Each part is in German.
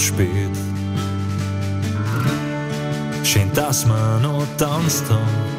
spät. Schön, dass wir noch tanzt haben.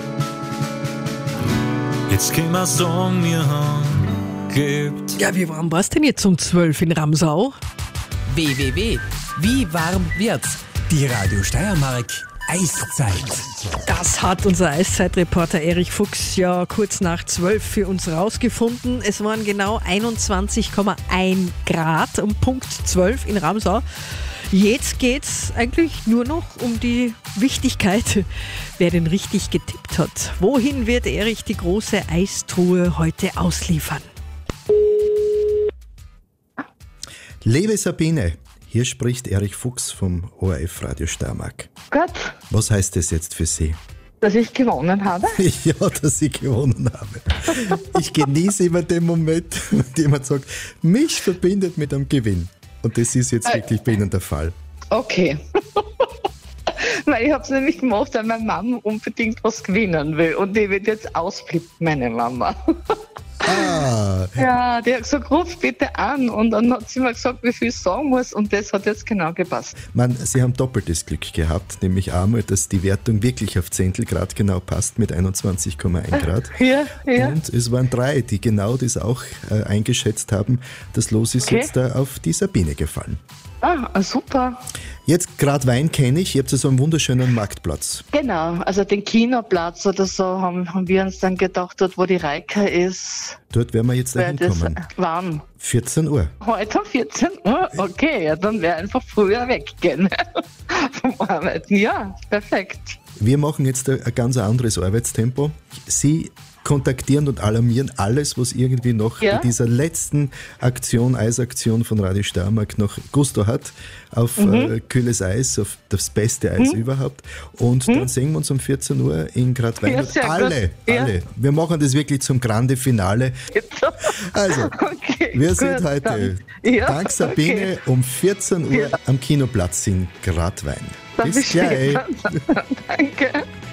Jetzt können wir sagen, wir haben gelebt. Ja, wie warm war es denn jetzt um 12 in Ramsau? www. Wie warm wird's? Die Radio Steiermark Eiszeit. Das hat unser Eiszeitreporter Erich Fuchs ja kurz nach 12 für uns rausgefunden. Es waren genau 21,1 Grad um Punkt 12 in Ramsau. Jetzt geht's eigentlich nur noch um die Wichtigkeit, wer denn richtig getippt hat. Wohin wird Erich die große Eistruhe heute ausliefern? Liebe Sabine, hier spricht Erich Fuchs vom ORF Radio Steiermark. Gut, Was heißt das jetzt für Sie? dass ich gewonnen habe. Ja, dass ich gewonnen habe. Ich genieße immer den Moment, wenn jemand sagt, mich verbindet mit einem Gewinn. Und das ist jetzt wirklich bei Ihnen der Fall. Okay. Weil ich habe es nämlich gemacht, weil meine Mama unbedingt was gewinnen will. Und die wird jetzt ausflippen, meine Mama. Ah, Ja, die hat gesagt, ruf bitte an. Und dann hat sie mir gesagt, wie viel ich sagen muss. Und das hat jetzt genau gepasst. Sie haben doppeltes Glück gehabt, nämlich einmal, dass die Wertung wirklich auf Zehntelgrad genau passt mit 21,1 Grad. Ja. Und es waren 3, die genau das auch eingeschätzt haben. Das Los ist Okay. jetzt auf die Sabine gefallen. Ah, super. Jetzt gerade Wein kenne ich, ihr habt so einen wunderschönen Marktplatz. Genau, also den Kinoplatz oder so haben wir uns dann gedacht, dort wo die Reika ist, Dort werden wir jetzt wäre das hinkommen. warm. 14 Uhr. Heute um 14 Uhr? Okay, ja, dann wäre einfach früher weggehen vom Arbeiten. Ja, perfekt. Wir machen jetzt ein ganz anderes Arbeitstempo. Sie kontaktieren und alarmieren alles, was irgendwie noch Ja. bei dieser letzten Aktion, Eisaktion von Radio Steiermark noch Gusto hat, auf kühles Eis, auf das beste Eis überhaupt. Und dann sehen wir uns um 14 Uhr in Gradwein. Ja, Und sehr alle. gut. Ja. Wir machen das wirklich zum grande Finale. Also, Okay, wir gut, sind heute, dann. Ja, dank Sabine, okay. um 14 Uhr Ja. am Kinoplatz in Gradwein. Dann Bis gleich. Danke.